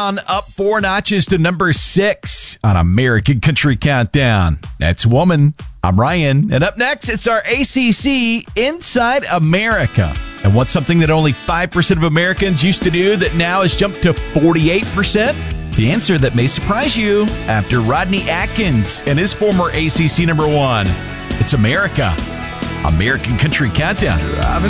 on up 4 notches to number 6 on American Country Countdown. That's Woman. I'm Ryan. And up next, it's our ACC Inside America. And what's something that only 5% of Americans used to do that now has jumped to 48%? The answer that may surprise you after Rodney Atkins and his former ACC number 1. It's America. American Country Countdown.